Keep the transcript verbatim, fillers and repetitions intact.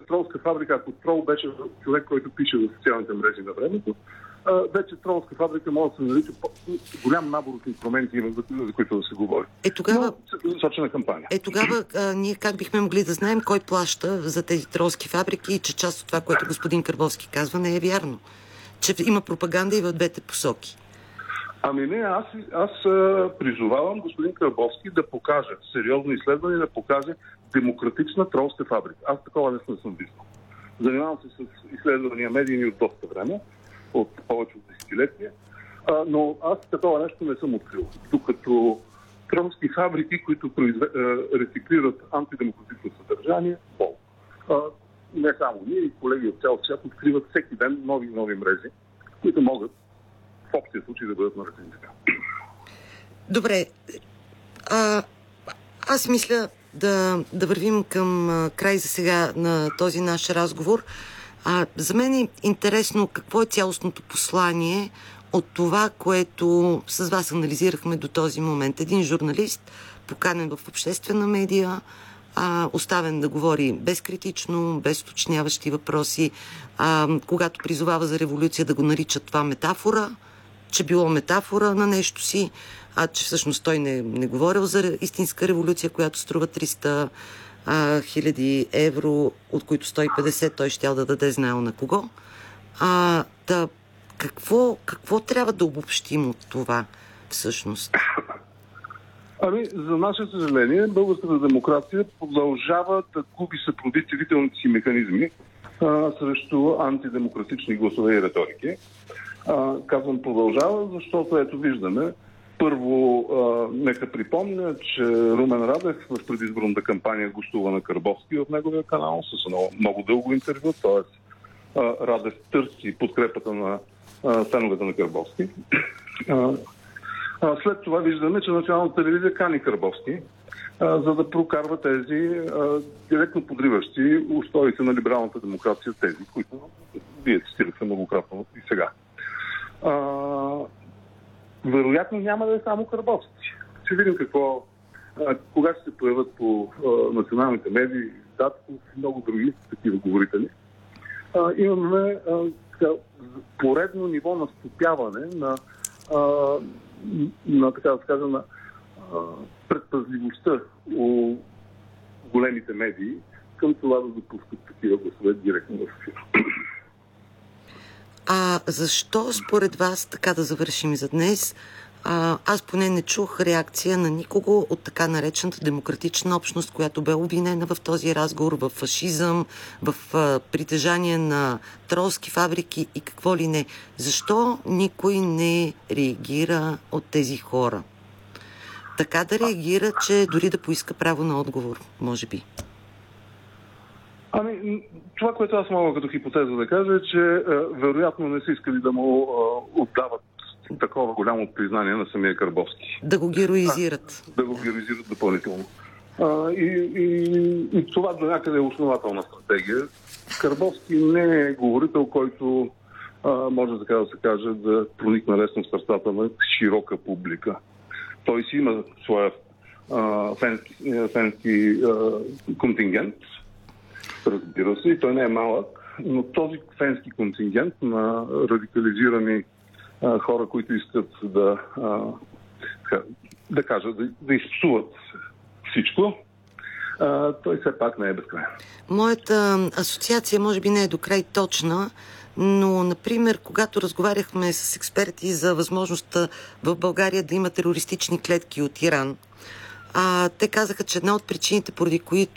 тролска фабрика, ако трол беше човек, който пише в социалните мрежи на времето, вече тролска фабрика може да се нарича голям набор от инструменти, за които да се говори. Е, тогава... Но насочена кампания. Е, тогава а, ние как бихме могли да знаем кой плаща за тези тролски фабрики и че част от това, което господин Карбовски казва, не е вярно? Че има пропаганда и в двете посоки. Ами не, аз, аз а, призовавам господин Карбовски да покаже сериозно изследване, да покаже демократична тролска фабрика. Аз такова нещо не съм виждал. Занимавам се с изследвания медийни от доста време, от повече от десетилетия, а, но аз такова нещо не съм открил. Докато тролски фабрики, които произве... рециклират антидемократично съдържание, бол. А, не само ние, и колеги от цял свят откриват всеки ден нови и нови мрежи, които могат в общия случай да бъдат наречени така. Добре. А, аз мисля да, да вървим към а, край за сега на този наш разговор. А, за мен е интересно какво е цялостното послание от това, което с вас анализирахме до този момент. Един журналист, поканен в обществена медия, а, оставен да говори безкритично, без уточняващи въпроси, а, когато призовава за революция да го наричат това метафора, че било метафора на нещо си, а че всъщност той не, не говорил за истинска революция, която струва триста хиляди евро, от които сто и петдесет той щял да даде знаел на кого. А, да, какво, какво трябва да обобщим от това всъщност? Ами, за наше съжаление, българската демокрация продължава да губи съпротивителните си механизми а, срещу антидемократични гласове и риторики. А, казвам продължава, защото ето виждаме. Първо, а, нека припомня, че Румен Радев в предизборната кампания гостува на Карбовски в неговия канал с едно много дълго интервю, т.е. Радев търси подкрепата на феновете на Карбовски. А, а, след това виждаме, че Националната телевизия кани Карбовски, а, за да прокарва тези а, директно подриващи устоите на либералната демокрация, тези, които вие цитирахте многократно и сега. А, вероятно няма да е само Карбовски. Ще видим какво, а, кога ще се появят по а, националните медии, Датко и много други такива говорители. А, имаме а, така, поредно ниво на стопяване на, а, на така да скажа, на а, предпазливостта у големите медии към това да допускат такива гласове директно в ефир. А защо според вас, така да завършим за днес, а, аз поне не чух реакция на никого от така наречената демократична общност, която бе обвинена в този разговор, в фашизъм, в а, притежание на тролски фабрики и какво ли не. Защо никой не реагира от тези хора? Така да реагира, че дори да поиска право на отговор, може би. Ами, това, което аз мога като хипотеза да кажа е, че е, вероятно не са искали да му е, отдават такова голямо признание на самия Карбовски. Да го героизират. А, да го героизират допълнително. А, и, и, и това до някъде е основателна стратегия. Карбовски не е говорител, който а, може така да се каже да проникне лесно в сърцата на широка публика. Той си има своя а, фенски, фенски а, контингент, разбира се, и той не е малък, но този фенски контингент на радикализирани а, хора, които искат да, а, да кажат, да, да изпсуват всичко, а, той все пак не е безкрайен. Моята асоциация може би не е до край точна, но, например, когато разговаряхме с експерти за възможността в България да има терористични клетки от Иран, А, те казаха, че една от причините, поради които